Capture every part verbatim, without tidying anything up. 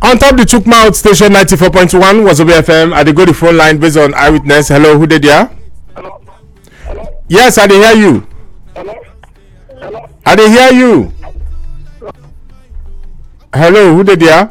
On top the Chukma station ninety-four point one was O B F M. I dey go the phone line based on eyewitness. Hello, who dey there? Hello. Hello. Yes, I dey hear you. Hello. Hello. I dey hear you. Hello, who dey there?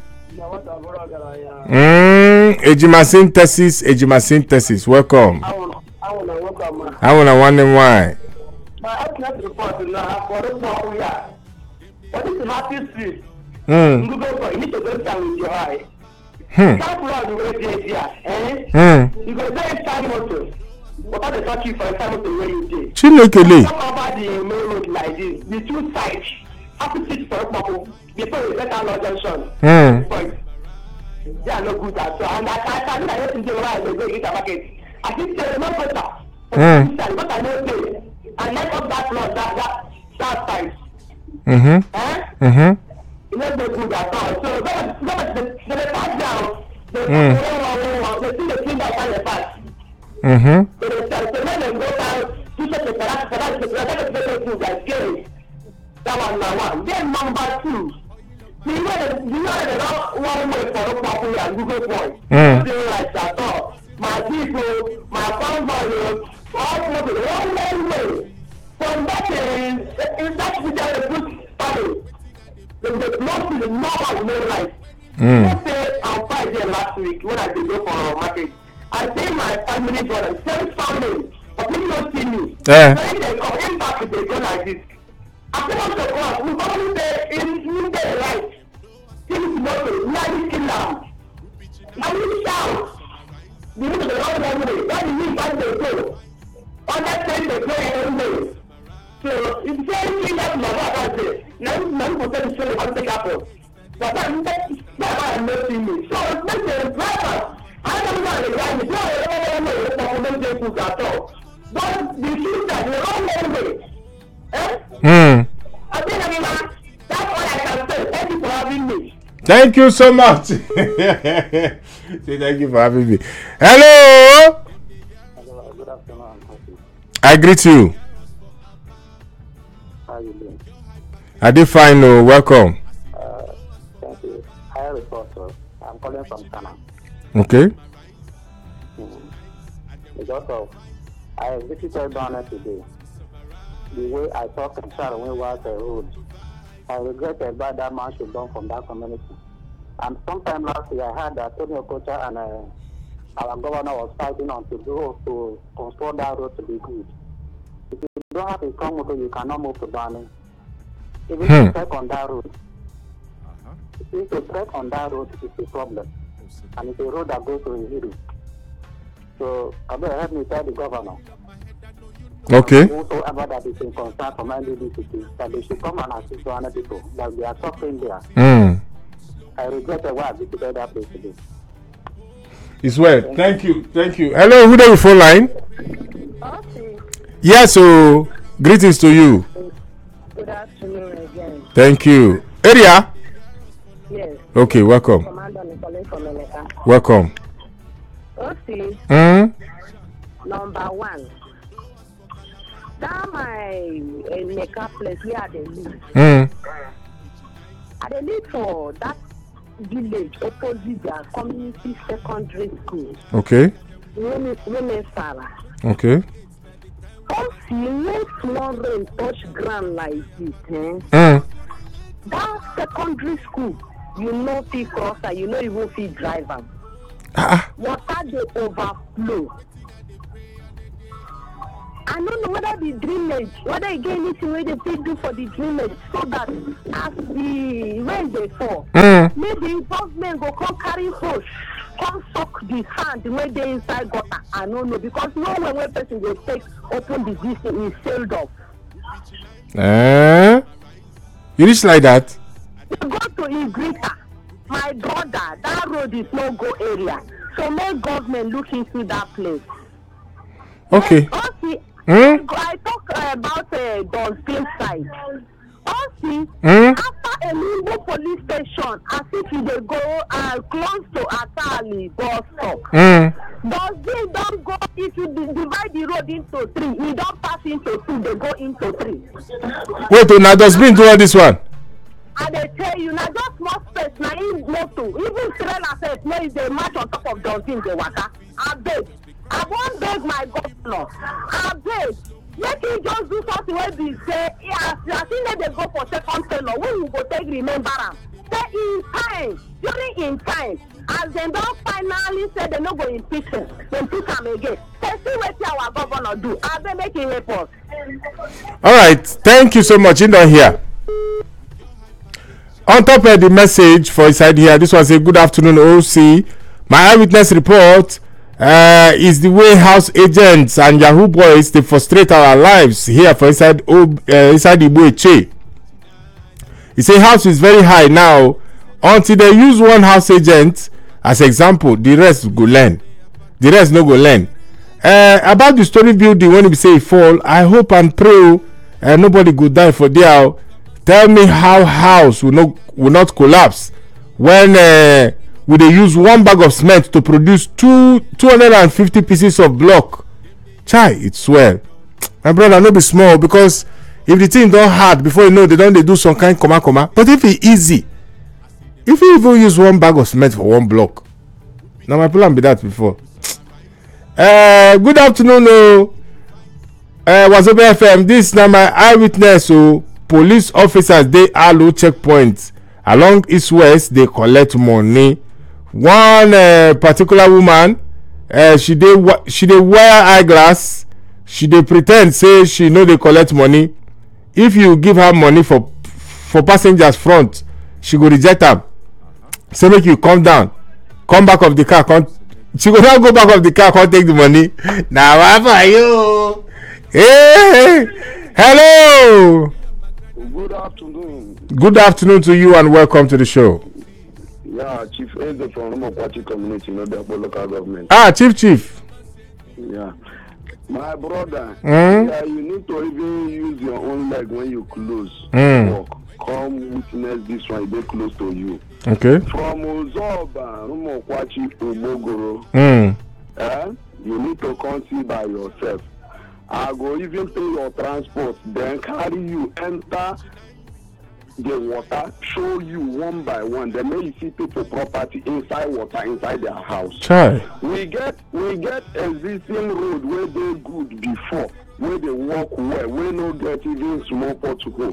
Mm, Ejima synthesis, Ejima synthesis. Welcome. I wanna, I wanna welcome. Man. I wanna wonder why. My outlet report now for the poor we are. What is the Matthew Street? Hmm. You go for you need to go down with your eye. Hmm. That road you go there, yeah. Eh? Hmm. You go there inside motor. What are the touch you for inside motor where you dey? Chinekele. Come over the main road like this. The two sides. Opposite for people. Before you get out junction. Hmm. But they are not good at all. And I can't I don't think why they go get a market. I think there is no better. Hmm. But I know they. I like up that road, that that that side. Mm-hmm. Eh? Mm-hmm. You know they good at all. So that that the the pass down. The Mm. the see the thing that can pass. Mm-hmm. So they say so let them go down. You say the correct correct the correct the good that scary. That one number one. Then number two. You know the you know the not one way for the popular and Google point. Mm. They like that all. My people, my family, all people, one way. From that is is that we are good family. The most is normal no life. Mm. Let's say on Friday last week when I did go for a market, I see my family brother, same family, but people don't see me. Yeah. So they come in back they go like this. I feel like the class, we only say in in the right. Things nothing, not kill them. I will shout. You know the wrong way. What do you mean by the go? On that time they go every day. So it's very thing that my wife said. Now, now we can show you how to take apple. But I'm not, I'm not seeing me. So it's not the driver. I don't know the guy. You don't know the government people at all. But the future, the wrong way. Eh? Hmm. I think I mean, that's all I can say. Thank you for having me. Thank you so much. Say thank you for having me. Hello. Hello, good afternoon. I greet you. How are you doing? I did fine. Oh, welcome. Uh, thank you. Hi, reporter. I'm calling from Ghana. Okay. Mm. Because of, I visited Ghana today. The way I talk and shout when we was the road, I regretted that that man should come from that community. And sometime last year, I heard that Tony Okocha and uh, our governor was fighting on to do to construct that road to be good. If you don't have a strong motor, you cannot move to Ghana. Even Hmm. to trek on that road, uh-huh. If you trek on that road, it's a problem. And it's a road that goes to a hill. So, I better help me tell the governor. Okay. Whosoever that is in concern from N D D C, that they should come and assist to other people, that they are suffering there. Hmm. I regret the why I visited that place today. It's well. Thank, Thank you. you. Thank you. Hello, who there with phone line? Okay. Yes, so greetings to you. Good afternoon again. Thank you. Area? Yes. Okay, welcome. Commander Nicole from Emeka. Welcome. Okay. Hmm? Number one. That my Emeka place where I dey live. Hmm. I dey live for that village opposite their community secondary school. Okay. Women, women Sarah. Okay. If you let small rain touch ground like this, eh? Hmm. That secondary school, you know fit cross and you know even fit drive am. Ah. Water dey overflow. I don't know whether the drainage, whether you get anything where they fit do for the drainage so that as the rain dey fall, Mm. maybe government go come carry hose, come suck the sand where they inside gutter. I don't know because no way when person go take open the distance is sealed up. Eh? You reach like that? You go to Igrita, my brother, that road is no go area. So make government look into that place. Okay. Yes, also, Hmm? I talk uh, about uh, Dolphin side. Also, Hmm? after a Limbo police station, as if you dey go uh, close to Atali bus stop. Hmm? Dolphin don't go, if you d- divide the road into three, you don't pass into two, they go into three. Wait, oh, now dustbin do all this one? And they tell you, now just small space, now in motor, even trailer says no, if they match on top of Johnson, they waka. I beg. I won't beg my governor. I beg. Make him just do something where they say, as I think they go for second tailor, we will go take remember them. Say in time, during in time, as they don't finally say they no go impeach him, then put him again. Say see what our governor do. I beg make him report. All right, thank you so much. In down here. On top of the message for inside here, this was a good afternoon O C. My eyewitness report uh, is the way house agents and Yahoo boys they frustrate our lives here for inside uh, inside the Ibueche. He say house is very high now. Until they use one house agent as example, the rest go learn. The rest no go learn. Uh, about the story building when we say it fall, I hope and pray uh, nobody go die for there. Tell me how house will not will not collapse when uh, we dey use one bag of cement to produce two two hundred and fifty pieces of block. Chai, it's swell. My brother, no be small because if the thing don hard before you know they don dey do some kind comma comma. But if it easy, if you even use one bag of cement for one block, now my plan be that before. Uh, good afternoon, oh. Uh, Wazobia F M. This na my eyewitness, oh. Police officers dey allow checkpoints along east west dey collect money. One uh, particular woman uh, she dey she dey wear eyeglass, she dey pretend say she no dey collect money. If you give her money for for passengers front, she go reject am, say make you come down, come back of the car, come she go now go back of the car, come take the money. Na wa for you. Hey, hello. Good afternoon. Good afternoon to you and welcome to the show. Yeah, Chief Edo from Rumo Party Community, not the local government. Ah, Chief Chief. Yeah. My brother, Mm? yeah, you need to even use your own leg when you close Mm. work. Come witness this one, they close to you. Okay. From Ozoba, Rumo Kwachi, Umogoro, Mm. eh, you need to come see by yourself. I go even pay your transport, then carry you enter the water, show you one by one. Then may you see people property inside water, inside their house. Chai. We get we get existing road where they good before, where they walk well, we no get even small pothole.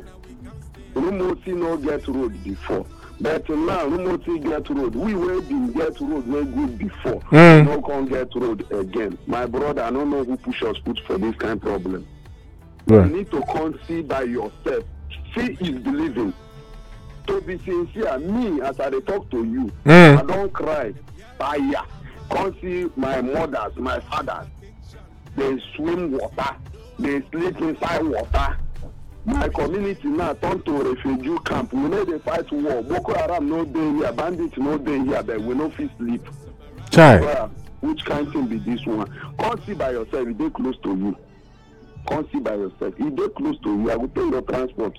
Rumoti no get road before. But now Rumoti get road. We will be get road where good before. Mm. No can get road again. My brother, I don't know who push us put for this kind of problem. Yeah. You need to come see by yourself. See is believing. To be sincere, me as I dey talk to you, Mm. I don't cry. Fire. Come see my mothers, my fathers. They swim water. They sleep inside water. My community now turn to refugee camp. We know they fight war. Boko Haram no day here, bandits no day here, but we no fit sleep. Chai. Well, which kind thing be this one? Come see by yourself, if they close to you. Come see by yourself. If they close to you, I will pay your transport.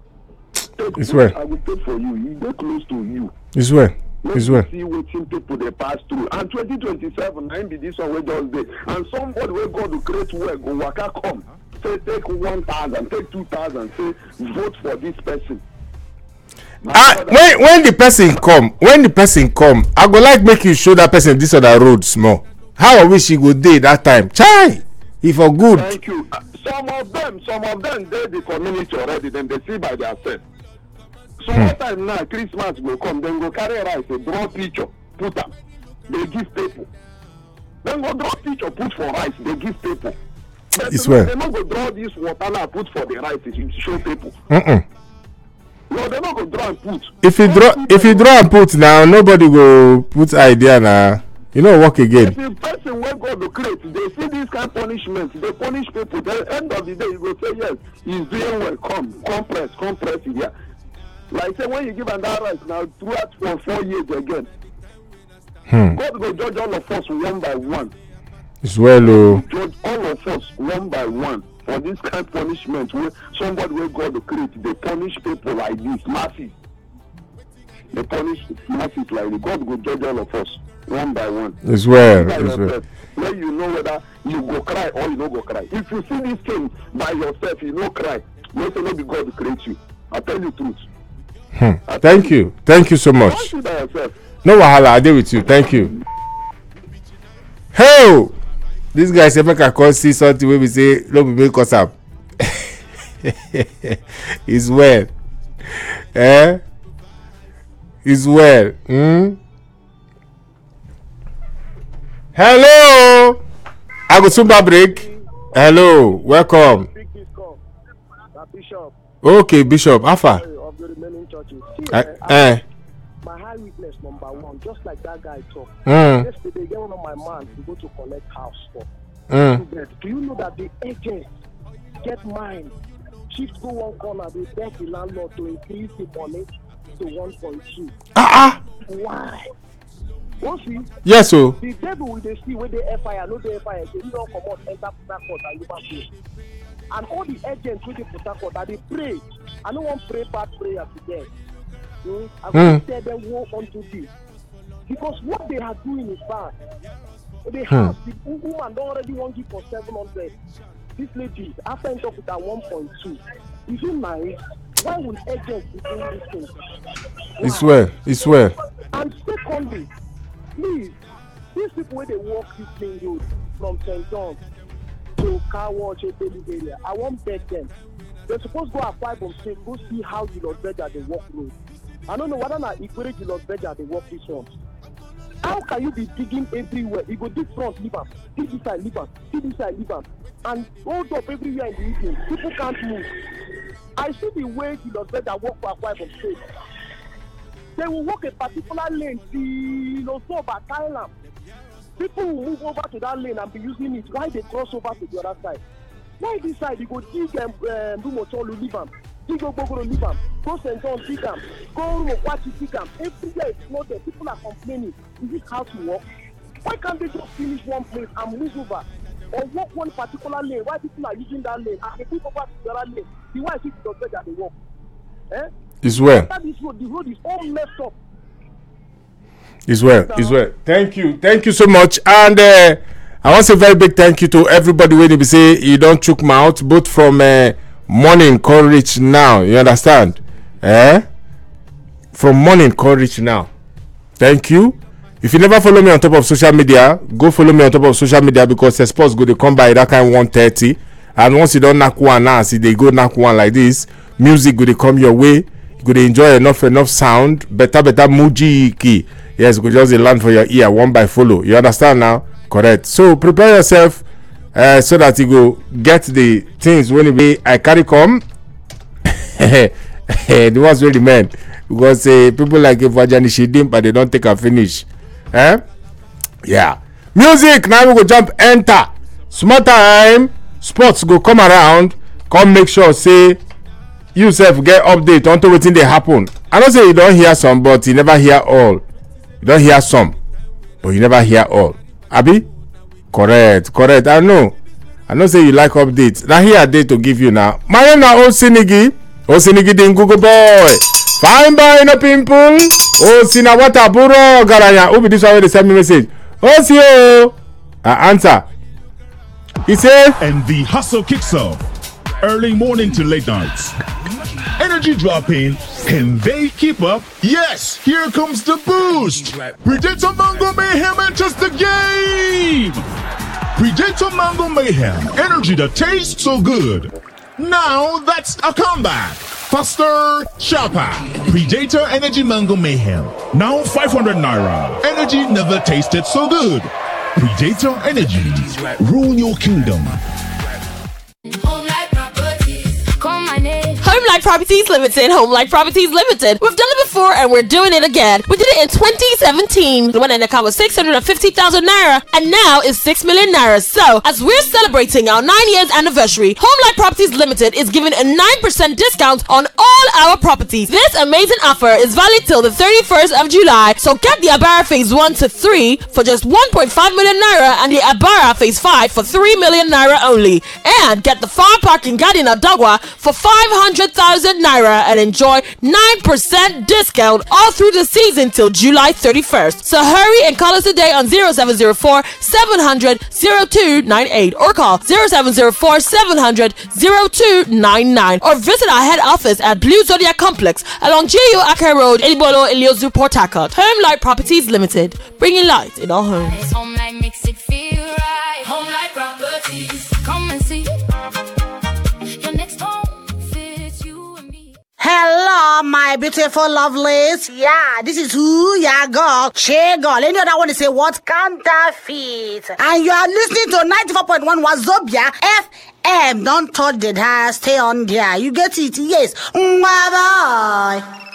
Take It's food, well. I will pay for you. If they close to you. It's well. Let It's me well. see wetin people they pass through. And twenty twenty-seven, I be this one wey just dey. And somebody wey God to create well go waka come. Say take one thousand, take two thousand, say vote for this person. My Ah, brother, when when the person come, when the person come, I go like make you show that person this other road small. How I wish he go dey that time. Chai. He for good. Thank you. Uh, some of them, some of them, they the community already. Then they see by themselves. So Hmm. what time now? Christmas will come. Then go carry rice, they draw picture, put them. They give people. Then go draw picture, put for rice. They give people. But It's they, well. they not go draw this water now, put for the rice. To show people. Mm-mm. No, they not go draw and put. If you draw, if you draw and put now, nobody go put idea now. You know work again. If the person wey God to create, they see this kind of punishment, they punish people. Then end of the day, you go say yes, he's doing well. Come, come press, come press here. Like say when you give an rights now, throughout for four years again, Hmm. God go judge all of us one by one. It's well, oh. Judge all of us one by one for this kind of punishment. Where somebody wey God to create, they punish people like this, massive. They punish massive like this. God go judge all of us one by one. It's well. By It's well. yourself, where you know whether you go cry or you no go cry. If you see this thing by yourself, you no cry. No say no be God create you. I tell you truth. Hmm. Thank you. Thank you so much. No wahala, I deal with you. Thank you. Hey, this guy say make I come see something wey be say no be make us up. It's well. Eh? It's well. Hmm? Hello. I go soon break. Hello. Welcome. Bishop. Okay, Bishop. Alpha. Of the remaining churches. See, Uh, uh, eh. my high witness number one, just like that guy talk. Mm. Yesterday, get one of my man to go to collect house for. Mm. Do you know that the agents get mine? Shift go one corner, they beg the landlord to increase the money to one point two. Ah ah. Why? What's see? Yes, so. The devil will they see when they F I R, no they F I R, they don't come out, enter that court and Liverpool. And all the agents with the protocol that they pray. I don't want to pray bad prayer to them. Mm? I Mm. will tell them woe unto thee. Because what they are doing is bad. They have Hmm. the woman don't already want to give for seven hundred. This lady, after end up with that one point two. Is it nice? Why will agents be doing this thing? It's well. It's well. And secondly, please, these people where they walk this main road from Saint John to car wash a daily area, I won't beg them. They're supposed to go apply from state, go see how you lost better they walk road. I don't know whether or not equate you lost better they walk this one. How can you be digging everywhere? You go dig front, leave am, dig this side, leave am, dig this side, leave am, and hold up everywhere in the evening. People can't move. I see the way you lost better walk for apply from state. They will walk a particular lane till Losoba, Thailand. People will move over to that lane and be using it while they cross over to the other side. Why this side? You go dig um, um, Rumotolu, leave am. Dig Ogbogoro, leave am. Go Saint John, dig am. Go Rumokwachi, dig am. Everywhere is flooded. People are complaining. Is this how to walk? Why can't they just finish one place and move over? Or walk one particular lane? Why people are using that lane? And they move over to the other lane. The why people don't get that they walk. Eh? It's well. After this road, the road is all messed up. It's well. It's well. Thank you. Thank you so much. And uh, I want to say a very big thank you to everybody when they say you don't choke mouth, both from uh, morning call reach now. You understand? Eh? From morning call reach now. Thank you. If you never follow me on top of social media, go follow me on top of social media because the sports go to come by that kind one thirty. And once you don't knock one now, see they go knock one like this, music go to come your way. You go to enjoy enough enough sound, better better mujiki. Yes, you go just land for your ear one by follow. You understand now? Correct. So prepare yourself uh, so that you go get the things when be I carry come. The ones really meant because uh, people like Vajani Shidim, but they don't take a finish. Eh? Yeah. Music now we go jump enter. Small time. Sports go come around. Come make sure say you self get update on to wetin dey happen. I know say you don't hear some, but you never hear all. You don't hear some, but you never hear all. Abi? Correct, correct. I know. I know say you like updates. Now here a day to give you now. My name na Osinigi. Osinigi the Google boy. Fine boy no pimple. Osina water buro garanya. Who be this one wey dey send me message? Osio. I answer. He say. And the hustle kicks off. Early morning to late nights. Energy dropping. Can they keep up? Yes, here comes the boost. Predator Mango Mayhem enters the game. Predator Mango Mayhem. Energy that tastes so good. Now that's a comeback. Faster, sharper. Predator Energy Mango Mayhem. Now five hundred naira. Energy never tasted so good. Predator Energy. Rule your kingdom. Homelight Properties Limited, Homelight Properties Limited. We've done it before and we're doing it again. We did it in twenty seventeen when an account was six hundred fifty thousand naira and now is six million naira. So, as we're celebrating our nine years anniversary, Homelight Properties Limited is giving a nine percent discount on all our properties. This amazing offer is valid till the thirty-first of July. So, get the Abara Phase one to three for just one point five million naira and the Abara Phase five for three million naira only. And get the Farm Park in Garden Adagwa for five hundred thousand naira and enjoy nine percent discount. discount all through the season till July thirty-first. So hurry and call us today on zero seven zero four, seven hundred, zero two nine eight or call zero seven zero four, seven hundred, zero two nine nine or visit our head office at Blue Zodiac Complex along G U Ake Road, Elibolo, Iliozu, Port Harcourt. Home Light Properties Limited, bringing light in our homes. Home Light makes it feel right. Home Light Properties. Come and see. Your next home fits you and me. Hello, my beautiful lovelies. Yeah, this is who ya girl, Che girl. Any other one to say what counterfeit? And you are listening to ninety-four point one Wazobia F M. Don't touch the dial, stay on there. You get it? Yes. Bye bye.